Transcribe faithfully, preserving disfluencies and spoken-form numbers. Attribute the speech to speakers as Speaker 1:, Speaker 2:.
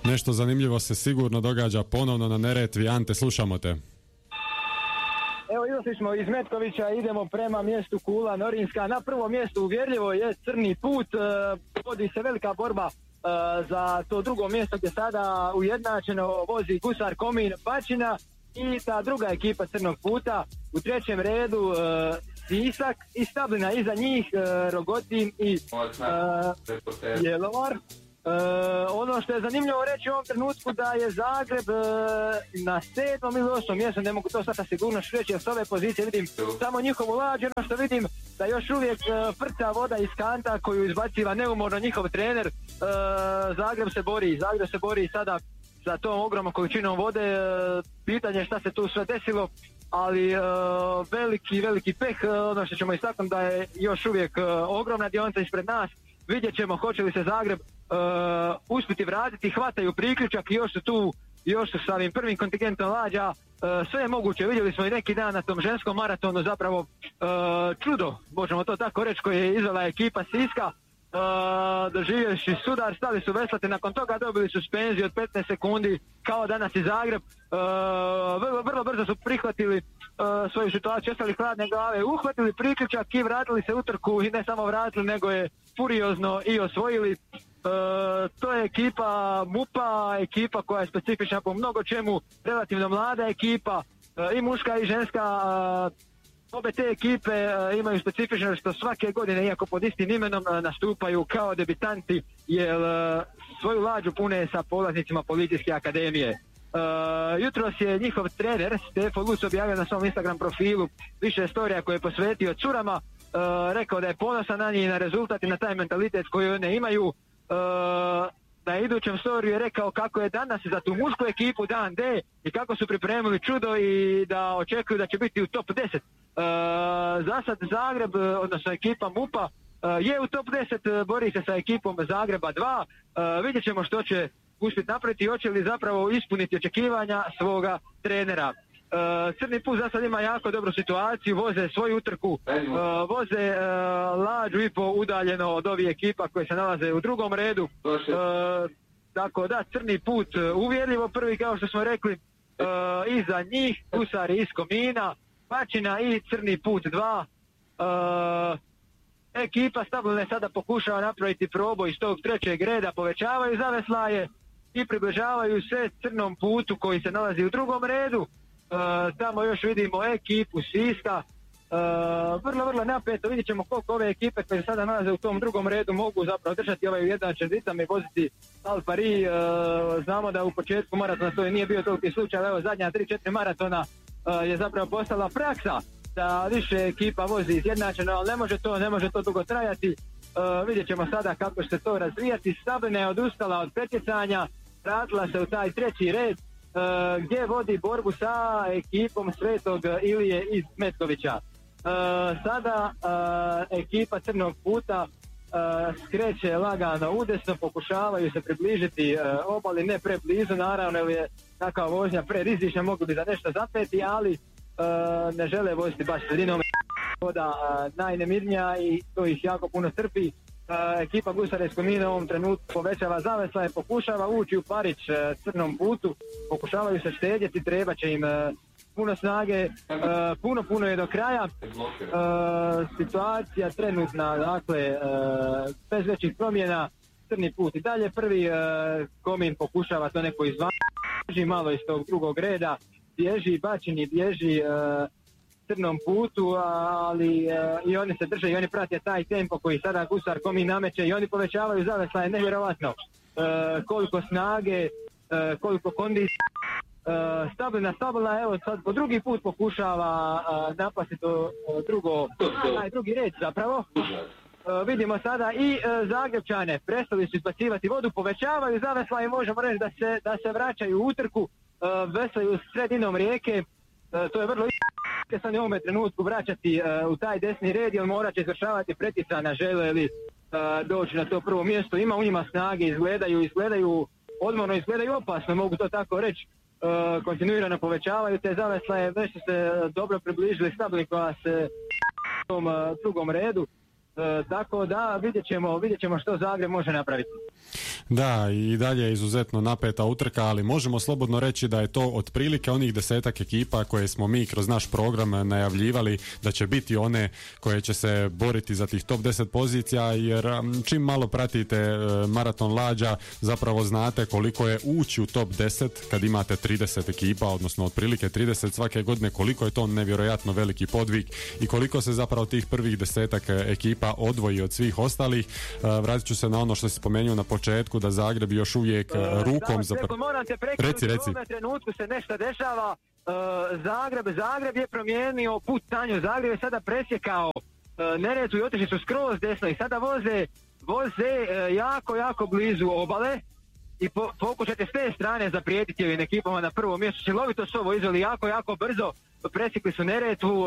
Speaker 1: Nešto zanimljivo se sigurno događa ponovno na Neretvi. Ante, slušamo te.
Speaker 2: Evo, izašli smo iz Metkovića, idemo prema mjestu Kula Norinska. Na prvom mjestu uvjerljivo je Crni put, e, vodi se velika borba e, za to drugo mjesto gdje sada ujednačeno vozi Gusar Komin Bačina i ta druga ekipa Crnog puta. U trećem redu e, Sisak i Stablina iza njih, e, Rogotin i e, Jelovar. E, ono što je zanimljivo reći u ovom trenutku da je Zagreb e, na sedmom ili osmom mjestu, ne mogu to sada sigurno reći, jer s ove pozicije vidim samo njihovu lađu, ono što vidim da još uvijek e, frca voda iz kanta koju izbaciva neumorno njihov trener. e, Zagreb se bori, Zagreb se bori sada za tom ogromnom količinom vode, e, pitanje šta se tu sve desilo, ali e, veliki, veliki peh, e, ono što ćemo istaknuti da je još uvijek e, ogromna dionica ispred nas. Vidjet ćemo hoće li se Zagreb uh, uspjeti vratiti, hvataju priključak i još su tu, još su sa ovim prvim kontingentom lađa, uh, sve je moguće, vidjeli smo i neki dan na tom ženskom maratonu zapravo uh, čudo, možemo to tako reći, koje je izvela ekipa Siska, uh, doživjevši sudar, stali su veslati, nakon toga dobili suspenziju od petnaest sekundi kao danas i Zagreb, uh, vrlo, vrlo brzo su prihvatili Uh, svoju situaciju, ostali hladne glave, uhvatili priključak i vratili se u trku i ne samo vratili, nego je furiozno i osvojili. Uh, to je ekipa MUP-a, ekipa koja je specifična po mnogo čemu, relativno mlada ekipa, uh, i muška i ženska. Uh, obe te ekipe uh, imaju specifično što svake godine, iako pod istim imenom, uh, nastupaju kao debitanti, jer uh, svoju lađu pune sa polaznicima Policijske akademije. Uh, jutros je njihov trener Stefo Luc objavio na svom Instagram profilu više storija koje je posvetio curama, uh, rekao da je ponosan na njih i na rezultat i na taj mentalitet koji one imaju. Uh, na idućem storiju je rekao kako je danas za tu mušku ekipu dan D i kako su pripremili čudo i da očekuju da će biti u top deset. Uh, za sad Zagreb, odnosno ekipa MUP-a, uh, je u top deset, bori se sa ekipom Zagreba dva. Uh, vidjet ćemo što će uspjeti napraviti i hoće li zapravo ispuniti očekivanja svoga trenera. Uh, Crni put za sad ima jako dobru situaciju, voze svoju utrku, uh, voze uh, lađu i po udaljeno od ovih ekipa koje se nalaze u drugom redu. Uh, tako da, Crni put uh, uvjerljivo prvi, kao što smo rekli, uh, iza njih Gusari iz Komina, Bačina i Crni put dva. Uh, ekipa Stabline sada pokušava napraviti proboj iz tog trećeg reda, povećavaju zaveslaje i približavaju se Crnom putu koji se nalazi u drugom redu. E, tamo još vidimo ekipu Siska, e, vrlo, vrlo napeto, vidjet ćemo koliko ove ekipe koje se sada nalaze u tom drugom redu mogu zapravo držati ovaj ujednačen ritam i voziti Al Pari. E, znamo da u početku maratona to nije bio toliki slučaj, ali evo zadnja tri četiri maratona e, je zapravo postala praksa da više ekipa vozi izjednačeno, ali ne može to, ne može to dugo trajati. E, vidjet ćemo sada kako će se to razvijati. Stablina je odustala od pretjecanja, vratila se u taj treći red, Uh, gdje vodi borbu sa ekipom Svetog Ilije iz Metkovića. Uh, sada uh, ekipa Crnog puta uh, skreće lagano udesno, pokušavaju se približiti uh, obali, ne preblizu, naravno, jer je takva vožnja prerizična, mogli bi za nešto zapeti, ali uh, ne žele voziti baš sredinom. Voda uh, najnemirnija i to ih jako puno trpi. Uh, ekipa Gusara iz Komina u ovom trenutku povećava zavesla i pokušava ući u parić uh, Crnom putu, pokušavaju se štedjeti, treba će im uh, puno snage, uh, puno puno je do kraja. Uh, situacija trenutna, dakle, uh, bez većih promjena, Crni put i dalje prvi, uh, Komin pokušava to neko izvati, bježi malo iz tog drugog reda, bježi Bačini, bježi uh, Crnom putu, ali uh, i oni se drže i oni prate taj tempo koji sada Gusar Komin nameće i oni povećavaju zavesla, je nevjerovatno uh, koliko snage, uh, koliko kondicije. Uh, stabilna, stabilna, evo sad po drugi put pokušava uh, napasti to uh, drugo, taj drugi red zapravo. Uh, vidimo sada i uh, Zagrebčane, prestali su izbacivati vodu, povećavaju zavesla i možemo reći da se, da se vraćaju u utrku, uh, veslaju sredinom rijeke. Uh, to je vrlo i sad u ovome trenutku vraćati uh, u taj desni red, jer morat će izvršavati preticana, žele li uh, doći na to prvo mjesto. Ima u njima snage, izgledaju, izgledaju odmorno, izgledaju opasno, mogu to tako reći. Uh, kontinuirano povećavaju te zaveslaje, već su se dobro približili Stabli koja se u tom uh, drugom redu. Uh, tako da vidjet ćemo, vidjet ćemo što Zagreb može napraviti.
Speaker 1: Da, i dalje je izuzetno napeta utrka, ali možemo slobodno reći da je to otprilike onih desetak ekipa koje smo mi kroz naš program najavljivali da će biti one koje će se boriti za tih top deset pozicija, jer čim malo pratite maraton lađa zapravo znate koliko je ući u top deset kad imate trideset ekipa, odnosno otprilike trideset svake godine, koliko je to nevjerojatno veliki podvig i koliko se zapravo tih prvih desetak ekipa odvoji od svih ostalih. Vratit ću se na ono što si spomenuo na početku, da Zagreb još uvijek uh, rukom za...
Speaker 2: Pre... Moram te prekinuti, u ovome trenutku se nešto dešava. Uh, Zagreb, Zagreb je promijenio put stanju. Zagreb je sada presjekao uh, Neretvu i otišli su skroz desno i sada voze, voze uh, jako, jako blizu obale i po, pokušajte s te strane zaprijetiti ovim ekipama na prvom mjestu. Silovito su ovo izveli jako, jako brzo, presjekli su Neretvu.